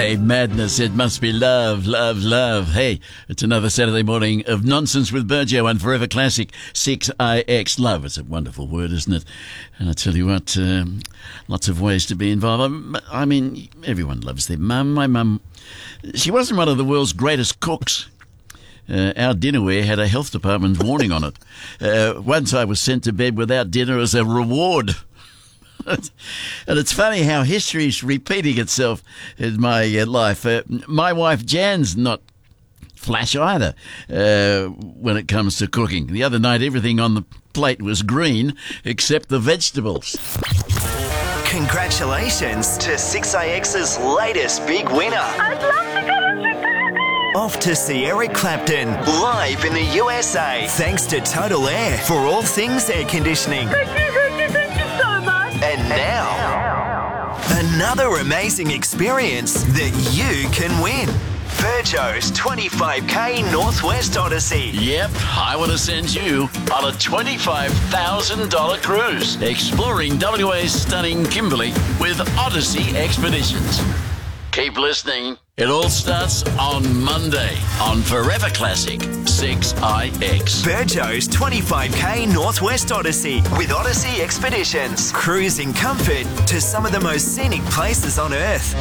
Friday madness. It must be love, love, love. Hey, it's another Saturday morning of Nonsense with Burjo and Forever Classic 6IX. Love, it's a wonderful word, isn't it? And I tell you what, lots of ways to be involved. I mean, everyone loves their mum. My mum, she wasn't one of the world's greatest cooks. Our dinnerware had a health department warning on it. Once I was sent to bed without dinner as a reward. And it's funny how history's repeating itself in my life. My wife Jan's not flash either when it comes to cooking. The other night, everything on the plate was green except the vegetables. Congratulations to 6IX's latest big winner. I'd love to go to Chicago. Off to see Eric Clapton live in the USA. Thanks to Total Air for all things air conditioning. Thank you so much. And now, another amazing experience that you can win. Burjo's 25k Northwest Odyssey. Yep, I want to send you on a $25,000 cruise exploring WA's stunning Kimberley with Odyssey Expeditions. Keep listening. It all starts on Monday on Forever Classic 6IX. Burjo's 25k Northwest Odyssey with Odyssey Expeditions. Cruising comfort to some of the most scenic places on Earth.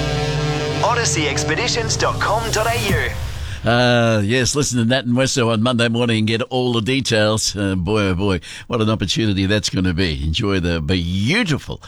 OdysseyExpeditions.com.au. Yes, listen to Nat and Wesso on Monday morning and get all the details. Boy, oh boy, what an opportunity that's going to be. Enjoy the beautiful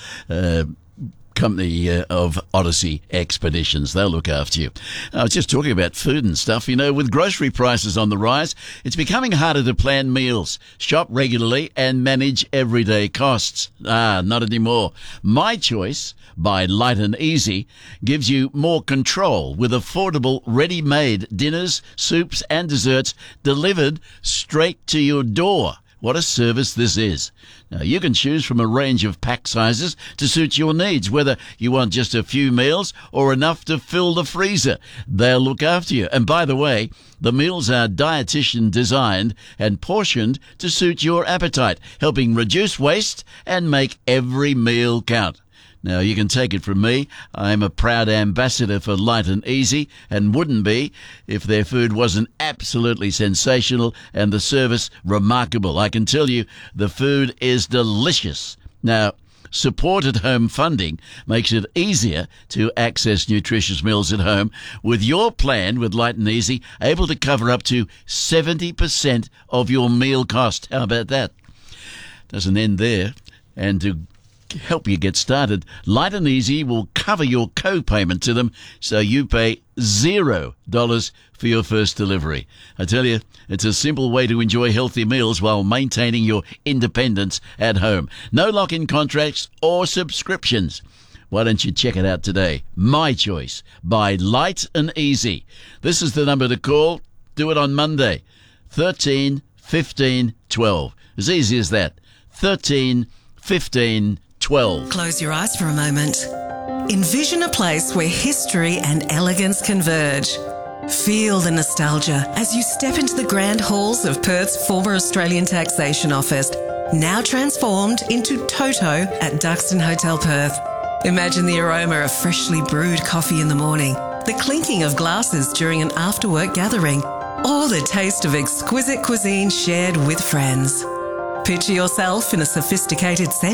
company of Odyssey Expeditions. They'll look after you. I was just talking about food and stuff. You know, with grocery prices on the rise, it's becoming harder to plan meals, shop regularly, and manage everyday costs. Not anymore. My Choice by Light and Easy gives you more control with affordable, ready-made dinners, soups, and desserts delivered straight to your door. What a service this is. Now, you can choose from a range of pack sizes to suit your needs, whether you want just a few meals or enough to fill the freezer. They'll look after you. And by the way, the meals are dietitian designed and portioned to suit your appetite, helping reduce waste and make every meal count. Now, you can take it from me. I'm a proud ambassador for Light and Easy and wouldn't be if their food wasn't absolutely sensational and the service remarkable. I can tell you the food is delicious. Now, supported home funding makes it easier to access nutritious meals at home with your plan with Light and Easy able to cover up to 70% of your meal cost. How about that? Doesn't end there. And to help you get started, Light and Easy will cover your co-payment to them so you pay $0 for your first delivery. I tell you, it's a simple way to enjoy healthy meals while maintaining your independence at home. No lock-in contracts or subscriptions. Why don't you check it out today? My Choice by Light and Easy. This is the number to call. Do it on Monday. 13 15 12. As easy as that. 13 15 12. Close your eyes for a moment. Envision a place where history and elegance converge. Feel the nostalgia as you step into the grand halls of Perth's former Australian Taxation Office, now transformed into Toto at Duxton Hotel Perth. Imagine the aroma of freshly brewed coffee in the morning, the clinking of glasses during an after-work gathering, or the taste of exquisite cuisine shared with friends. Picture yourself in a sophisticated setting